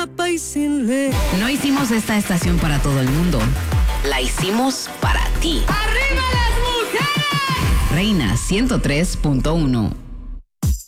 papa y sin leche. No hicimos esta estación para todo el mundo. La hicimos para ti. ¡Arriba las mujeres! Reina 103.1.